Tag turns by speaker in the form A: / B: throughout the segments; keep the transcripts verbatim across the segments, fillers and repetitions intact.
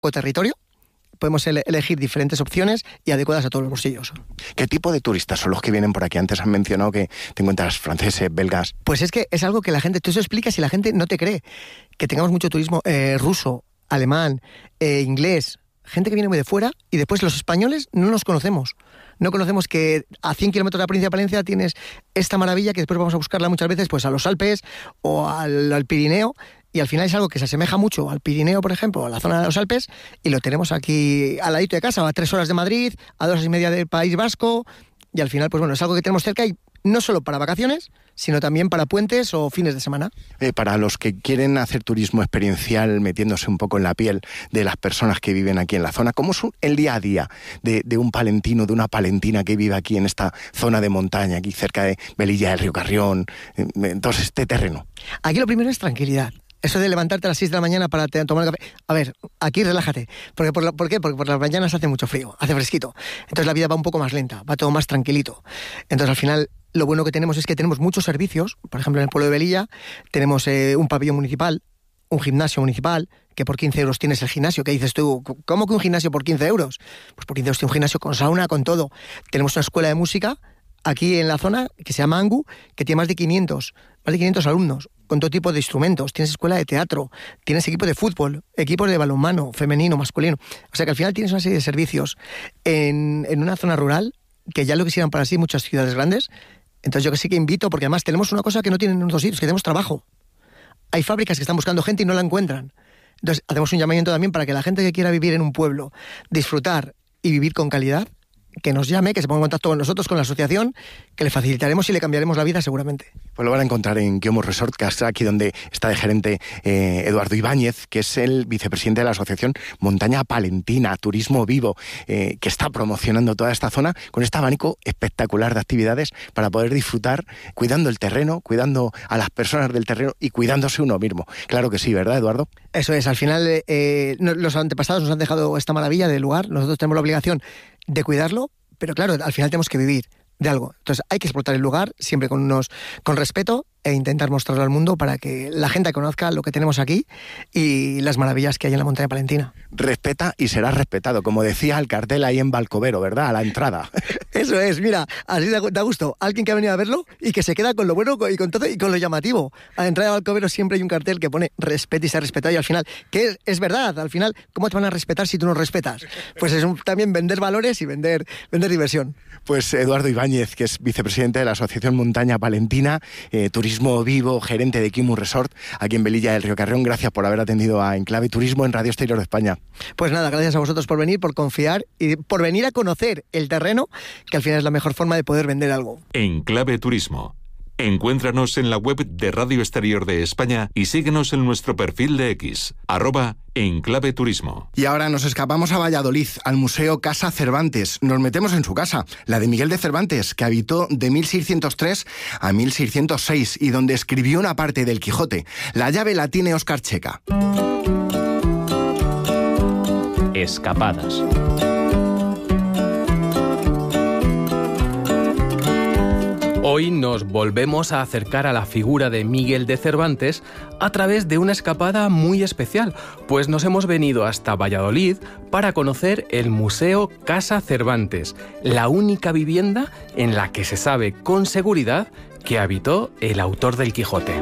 A: o territorio. Podemos ele- elegir diferentes opciones y adecuadas a todos los bolsillos.
B: ¿Qué tipo de turistas son los que vienen por aquí? Antes han mencionado que te encuentras franceses, belgas.
A: Pues es que es algo que la gente, tú eso explicas y la gente no te cree. Que tengamos mucho turismo eh, ruso, alemán, eh, inglés, gente que viene muy de fuera, y después los españoles no nos conocemos. No conocemos que a cien kilómetros de la provincia de Palencia tienes esta maravilla que después vamos a buscarla muchas veces pues a los Alpes o al, al Pirineo, y al final es algo que se asemeja mucho al Pirineo, por ejemplo, a la zona de los Alpes, y lo tenemos aquí al ladito de casa, a tres horas de Madrid, a dos horas y media del País Vasco, y al final, pues bueno, es algo que tenemos cerca y no solo para vacaciones, sino también para puentes o fines de semana.
B: Eh, para los que quieren hacer turismo experiencial, metiéndose un poco en la piel de las personas que viven aquí en la zona, ¿cómo es el día a día de, de un palentino, de una palentina que vive aquí en esta zona de montaña, aquí cerca de Velilla del Río Carrión, en, en todo este terreno?
A: Aquí lo primero es tranquilidad. Eso de levantarte a las seis de la mañana para te, tomar el café. A ver, aquí relájate. Porque por, la, ¿Por qué? Porque por las mañanas hace mucho frío, hace fresquito. Entonces la vida va un poco más lenta, va todo más tranquilito. Entonces al final lo bueno que tenemos es que tenemos muchos servicios. Por ejemplo, en el pueblo de Velilla tenemos eh, un pabellón municipal, un gimnasio municipal, que por quince euros tienes el gimnasio. ¿Qué dices tú? ¿Cómo que un gimnasio por quince euros? Pues por quince euros tienes un gimnasio con sauna, con todo. Tenemos una escuela de música aquí en la zona que se llama Angu, que tiene más de quinientos, más de quinientos alumnos, con todo tipo de instrumentos. Tienes escuela de teatro, tienes equipo de fútbol, equipos de balonmano, femenino, masculino. O sea que al final tienes una serie de servicios en, en una zona rural que ya lo quisieran para sí muchas ciudades grandes. Entonces yo que sí que invito, porque además tenemos una cosa que no tienen en otros sitios, que tenemos trabajo. Hay fábricas que están buscando gente y no la encuentran. Entonces hacemos un llamamiento también para que la gente que quiera vivir en un pueblo, disfrutar y vivir con calidad, que nos llame, que se ponga en contacto con nosotros, con la asociación, que le facilitaremos y le cambiaremos la vida seguramente.
B: Pues lo van a encontrar en Guiomur Resort, que es aquí donde está de gerente eh, Eduardo Ibáñez, que es el vicepresidente de la asociación Montaña Palentina, Turismo Vivo, eh, que está promocionando toda esta zona con este abanico espectacular de actividades para poder disfrutar cuidando el terreno, cuidando a las personas del terreno y cuidándose uno mismo. Claro que sí, ¿verdad, Eduardo?
A: Eso es, al final eh, los antepasados nos han dejado esta maravilla del lugar, nosotros tenemos la obligación de cuidarlo, pero claro, al final tenemos que vivir de algo. Entonces hay que explotar el lugar siempre con unos con respeto e intentar mostrarlo al mundo para que la gente conozca lo que tenemos aquí y las maravillas que hay en la montaña palentina.
B: Respeta y serás respetado, como decía el cartel ahí en Balcovero, ¿verdad? A la entrada.
A: Eso es, mira, así da, da gusto. Alguien que ha venido a verlo y que se queda con lo bueno y con todo y con lo llamativo. A la entrada de Balcovero siempre hay un cartel que pone respeta y ser respetado, y al final, que es, es verdad, al final, ¿cómo te van a respetar si tú no respetas? Pues es un, también vender valores y vender, vender diversión.
B: Pues Eduardo Ibáñez, que es vicepresidente de la Asociación Montaña Palentina, eh, Turismo Vivo, gerente de Guiomur Resort, aquí en Velilla del Río Carrión. Gracias por haber atendido a Enclave Turismo en Radio Exterior de España.
A: Pues nada, gracias a vosotros por venir, por confiar y por venir a conocer el terreno, que al final es la mejor forma de poder vender algo.
C: Enclave Turismo. Encuéntranos en la web de Radio Exterior de España y síguenos en nuestro perfil de X, arroba Enclave Turismo.
B: Y ahora nos escapamos a Valladolid, al Museo Casa Cervantes. Nos metemos en su casa, la de Miguel de Cervantes, que habitó de mil seiscientos tres a mil seiscientos seis y donde escribió una parte del Quijote. La llave la tiene Óscar Checa.
D: Escapadas. Hoy nos volvemos a acercar a la figura de Miguel de Cervantes a través de una escapada muy especial, pues nos hemos venido hasta Valladolid para conocer el Museo Casa Cervantes, la única vivienda en la que se sabe con seguridad que habitó el autor del Quijote.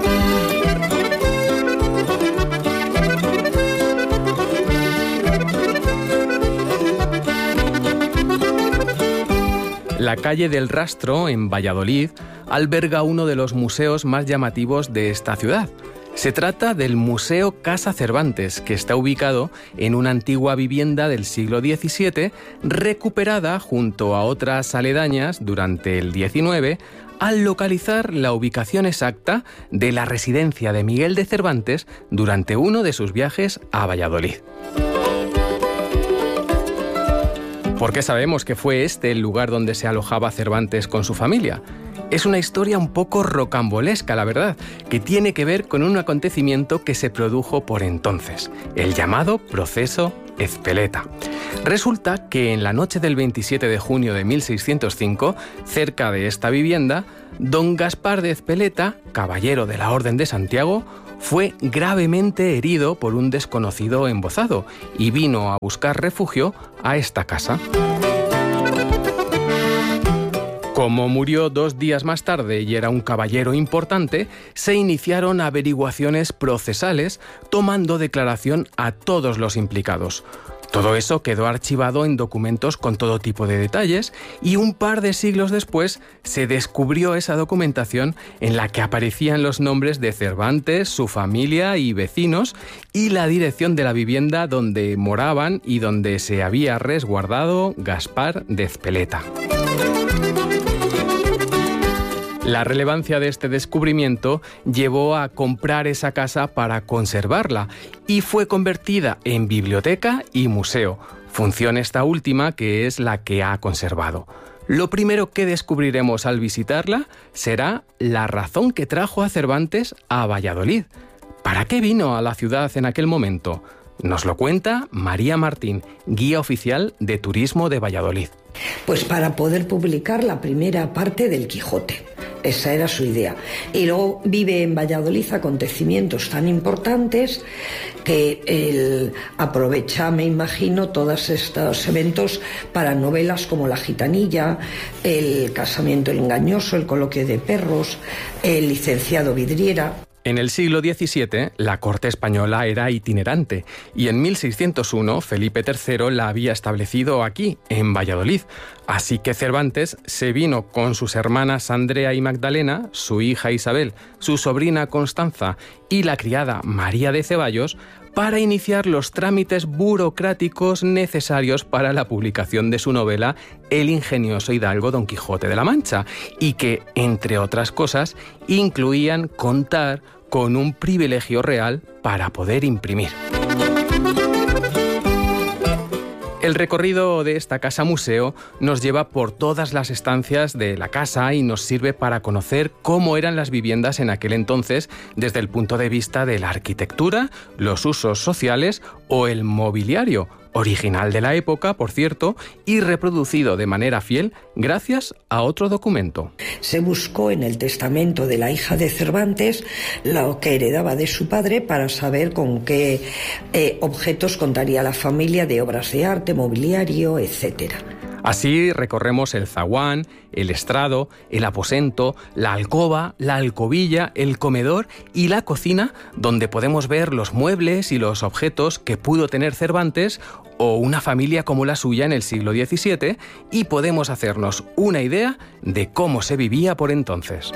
D: La calle del Rastro, en Valladolid, alberga uno de los museos más llamativos de esta ciudad. Se trata del Museo Casa Cervantes, que está ubicado en una antigua vivienda del siglo diecisiete, recuperada junto a otras aledañas durante el diecinueve, al localizar la ubicación exacta de la residencia de Miguel de Cervantes durante uno de sus viajes a Valladolid. ¿Por qué sabemos que fue este el lugar donde se alojaba Cervantes con su familia? Es una historia un poco rocambolesca, la verdad, que tiene que ver con un acontecimiento que se produjo por entonces, el llamado Proceso Ezpeleta. Resulta que en la noche del veintisiete de junio de mil seiscientos cinco, cerca de esta vivienda, don Gaspar de Ezpeleta, caballero de la Orden de Santiago, fue gravemente herido por un desconocido embozado y vino a buscar refugio a esta casa. Como murió dos días más tarde y era un caballero importante, se iniciaron averiguaciones procesales tomando declaración a todos los implicados. Todo eso quedó archivado en documentos con todo tipo de detalles y un par de siglos después se descubrió esa documentación en la que aparecían los nombres de Cervantes, su familia y vecinos y la dirección de la vivienda donde moraban y donde se había resguardado Gaspar de Ezpeleta. La relevancia de este descubrimiento llevó a comprar esa casa para conservarla y fue convertida en biblioteca y museo, función esta última que es la que ha conservado. Lo primero que descubriremos al visitarla será la razón que trajo a Cervantes a Valladolid. ¿Para qué vino a la ciudad en aquel momento? Nos lo cuenta María Martín, guía oficial de turismo de Valladolid.
E: Pues para poder publicar la primera parte del Quijote. Esa era su idea. Y luego vive en Valladolid acontecimientos tan importantes que él aprovecha, me imagino, todos estos eventos para novelas como La Gitanilla, El casamiento engañoso, El coloquio de perros, El licenciado Vidriera.
D: En el siglo diecisiete, la corte española era itinerante y en mil seiscientos uno Felipe tercero la había establecido aquí, en Valladolid. Así que Cervantes se vino con sus hermanas Andrea y Magdalena, su hija Isabel, su sobrina Constanza y la criada María de Ceballos para iniciar los trámites burocráticos necesarios para la publicación de su novela El ingenioso hidalgo Don Quijote de la Mancha y que, entre otras cosas, incluían contar con un privilegio real para poder imprimir. El recorrido de esta casa museo nos lleva por todas las estancias de la casa y nos sirve para conocer cómo eran las viviendas en aquel entonces desde el punto de vista de la arquitectura, los usos sociales o el mobiliario, original de la época, por cierto, y reproducido de manera fiel gracias a otro documento.
E: Se buscó en el testamento de la hija de Cervantes lo que heredaba de su padre para saber con qué eh, objetos contaría la familia de obras de arte, mobiliario, etcétera.
D: Así recorremos el zaguán, el estrado, el aposento, la alcoba, la alcobilla, el comedor y la cocina, donde podemos ver los muebles y los objetos que pudo tener Cervantes o una familia como la suya en el siglo diecisiete y podemos hacernos una idea de cómo se vivía por entonces.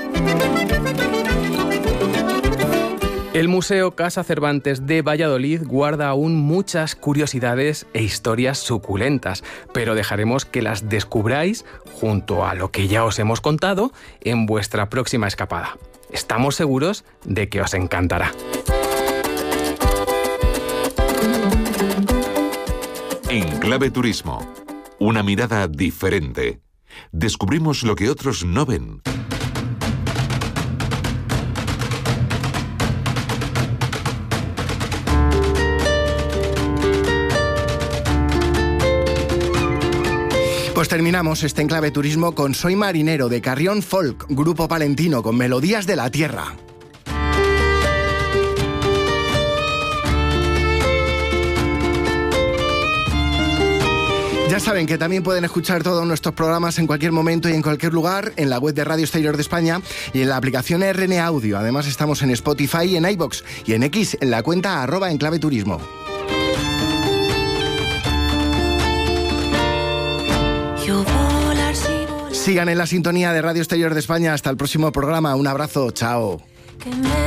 D: El Museo Casa Cervantes de Valladolid guarda aún muchas curiosidades e historias suculentas, pero dejaremos que las descubráis junto a lo que ya os hemos contado en vuestra próxima escapada. Estamos seguros de que os encantará.
C: En Clave Turismo, una mirada diferente. Descubrimos lo que otros no ven.
B: Pues terminamos este Enclave Turismo con Soy Marinero de Carrión Folk, grupo palentino con melodías de la tierra. Ya saben que también pueden escuchar todos nuestros programas en cualquier momento y en cualquier lugar en la web de Radio Exterior de España y en la aplicación R N Audio. Además estamos en Spotify, en iVoox y en X en la cuenta arroba Enclave Turismo. Sigan en la sintonía de Radio Exterior de España. Hasta el próximo programa. Un abrazo. Chao.